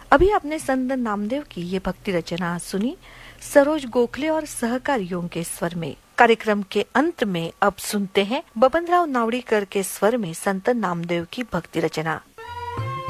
अभी आपने संत नामदेव की ये भक्ति रचना सुनी सरोज गोखले और सहकारियों के स्वर में। कार्यक्रम के अंत में अब सुनते हैं बबनराव नावड़ीकर के स्वर में संत नामदेव की भक्ति रचना।